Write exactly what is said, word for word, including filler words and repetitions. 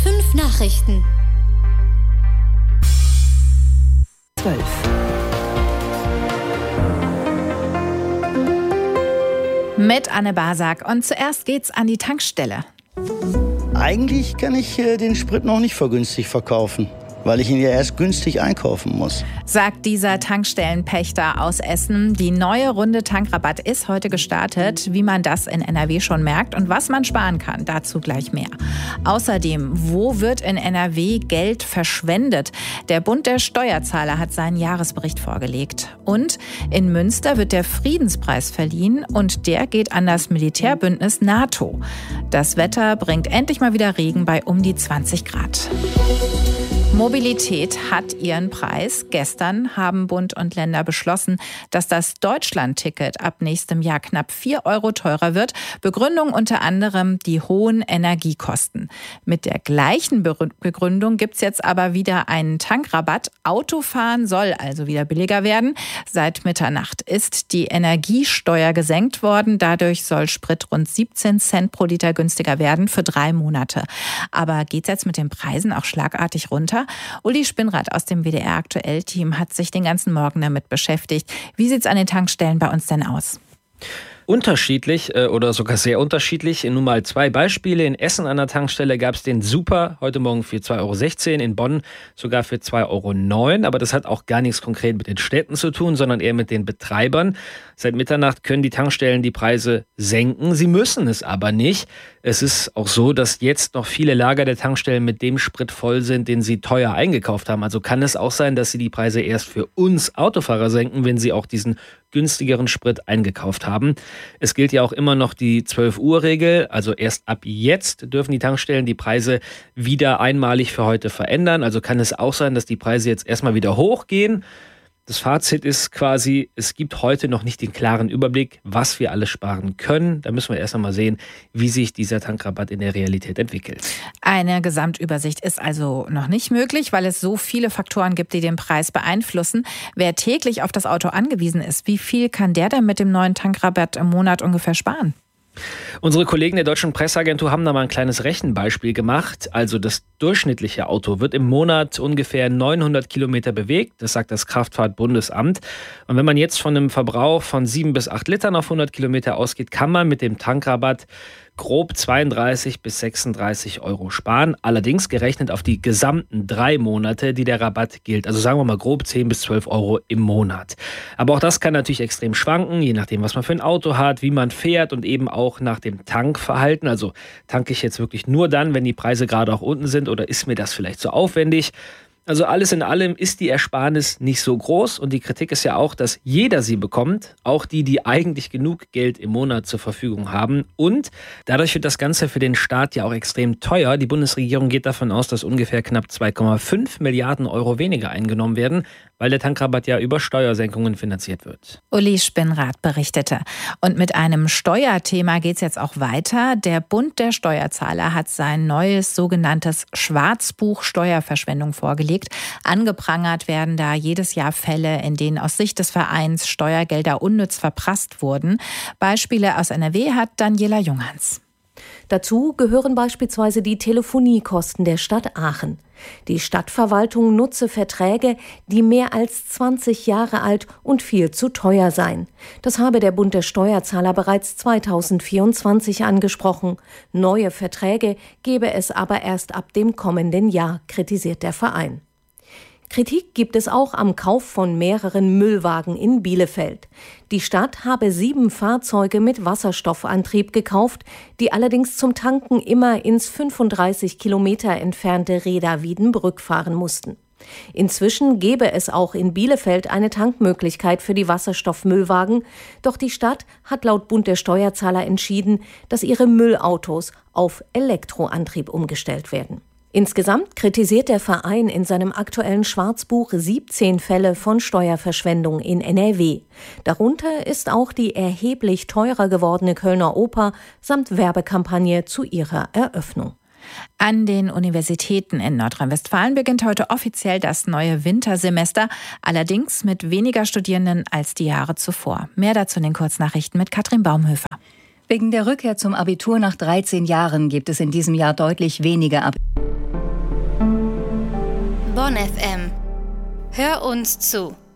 fünf Nachrichten. zwölf. Mit Anne Basak. Und zuerst geht's an die Tankstelle. Eigentlich kann ich äh, den Sprit noch nicht vergünstigt verkaufen, weil ich ihn ja erst günstig einkaufen muss. Sagt dieser Tankstellenpächter aus Essen. Die neue Runde Tankrabatt ist heute gestartet. Wie man das in N R W schon merkt und was man sparen kann, dazu gleich mehr. Außerdem, wo wird in N R W Geld verschwendet? Der Bund der Steuerzahler hat seinen Jahresbericht vorgelegt. Und in Münster wird der Friedenspreis verliehen und der geht an das Militärbündnis NATO. Das Wetter bringt endlich mal wieder Regen bei um die zwanzig Grad. Mobilität hat ihren Preis. Gestern haben Bund und Länder beschlossen, dass das Deutschland-Ticket ab nächstem Jahr knapp vier Euro teurer wird. Begründung unter anderem die hohen Energiekosten. Mit der gleichen Begründung gibt es jetzt aber wieder einen Tankrabatt. Autofahren soll also wieder billiger werden. Seit Mitternacht ist die Energiesteuer gesenkt worden. Dadurch soll Sprit rund siebzehn Cent pro Liter günstiger werden für drei Monate. Aber geht es jetzt mit den Preisen auch schlagartig runter? Uli Spinnrad aus dem W D R-Aktuell-Team hat sich den ganzen Morgen damit beschäftigt. Wie sieht es an den Tankstellen bei uns denn aus? Unterschiedlich äh, oder sogar sehr unterschiedlich. Nur mal zwei Beispiele. In Essen an der Tankstelle gab es den Super heute Morgen für zwei Euro sechzehn, in Bonn sogar für zwei Euro neun. Aber das hat auch gar nichts konkret mit den Städten zu tun, sondern eher mit den Betreibern. Seit Mitternacht können die Tankstellen die Preise senken. Sie müssen es aber nicht. Es ist auch so, dass jetzt noch viele Lager der Tankstellen mit dem Sprit voll sind, den sie teuer eingekauft haben. Also kann es auch sein, dass sie die Preise erst für uns Autofahrer senken, wenn sie auch diesen günstigeren Sprit eingekauft haben. Es gilt ja auch immer noch die zwölf-Uhr-Regel. Also erst ab jetzt dürfen die Tankstellen die Preise wieder einmalig für heute verändern. Also kann es auch sein, dass die Preise jetzt erstmal wieder hochgehen. Das Fazit ist quasi, es gibt heute noch nicht den klaren Überblick, was wir alles sparen können. Da müssen wir erst einmal sehen, wie sich dieser Tankrabatt in der Realität entwickelt. Eine Gesamtübersicht ist also noch nicht möglich, weil es so viele Faktoren gibt, die den Preis beeinflussen. Wer täglich auf das Auto angewiesen ist, wie viel kann der denn mit dem neuen Tankrabatt im Monat ungefähr sparen? Unsere Kollegen der Deutschen Presseagentur haben da mal ein kleines Rechenbeispiel gemacht. Also das durchschnittliche Auto wird im Monat ungefähr neunhundert Kilometer bewegt. Das sagt das Kraftfahrtbundesamt. Und wenn man jetzt von einem Verbrauch von sieben bis acht Litern auf hundert Kilometer ausgeht, kann man mit dem Tankrabatt grob zweiunddreißig bis sechsunddreißig Euro sparen. Allerdings gerechnet auf die gesamten drei Monate, die der Rabatt gilt. Also sagen wir mal grob zehn bis zwölf Euro im Monat. Aber auch das kann natürlich extrem schwanken, je nachdem, was man für ein Auto hat, wie man fährt und eben auch nach dem Tankverhalten. Also tanke ich jetzt wirklich nur dann, wenn die Preise gerade auch unten sind, oder ist mir das vielleicht zu aufwendig? Also alles in allem ist die Ersparnis nicht so groß und die Kritik ist ja auch, dass jeder sie bekommt, auch die, die eigentlich genug Geld im Monat zur Verfügung haben. Und dadurch wird das Ganze für den Staat ja auch extrem teuer. Die Bundesregierung geht davon aus, dass ungefähr knapp zwei Komma fünf Milliarden Euro weniger eingenommen werden, weil der Tankrabatt ja über Steuersenkungen finanziert wird. Uli Spinnrad berichtete. Und mit einem Steuerthema geht es jetzt auch weiter. Der Bund der Steuerzahler hat sein neues sogenanntes Schwarzbuch Steuerverschwendung vorgelegt. Angeprangert werden da jedes Jahr Fälle, in denen aus Sicht des Vereins Steuergelder unnütz verprasst wurden. Beispiele aus N R W hat Daniela Junghans. Dazu gehören beispielsweise die Telefoniekosten der Stadt Aachen. Die Stadtverwaltung nutze Verträge, die mehr als zwanzig Jahre alt und viel zu teuer seien. Das habe der Bund der Steuerzahler bereits zweitausendvierundzwanzig angesprochen. Neue Verträge gebe es aber erst ab dem kommenden Jahr, kritisiert der Verein. Kritik gibt es auch am Kauf von mehreren Müllwagen in Bielefeld. Die Stadt habe sieben Fahrzeuge mit Wasserstoffantrieb gekauft, die allerdings zum Tanken immer ins fünfunddreißig Kilometer entfernte Reda-Wiedenbrück fahren mussten. Inzwischen gäbe es auch in Bielefeld eine Tankmöglichkeit für die Wasserstoffmüllwagen, doch die Stadt hat laut Bund der Steuerzahler entschieden, dass ihre Müllautos auf Elektroantrieb umgestellt werden. Insgesamt kritisiert der Verein in seinem aktuellen Schwarzbuch siebzehn Fälle von Steuerverschwendung in N R W. Darunter ist auch die erheblich teurer gewordene Kölner Oper samt Werbekampagne zu ihrer Eröffnung. An den Universitäten in Nordrhein-Westfalen beginnt heute offiziell das neue Wintersemester, allerdings mit weniger Studierenden als die Jahre zuvor. Mehr dazu in den Kurznachrichten mit Katrin Baumhöfer. Wegen der Rückkehr zum Abitur nach dreizehn Jahren gibt es in diesem Jahr deutlich weniger Abitur. Bonn F M. Hör uns zu.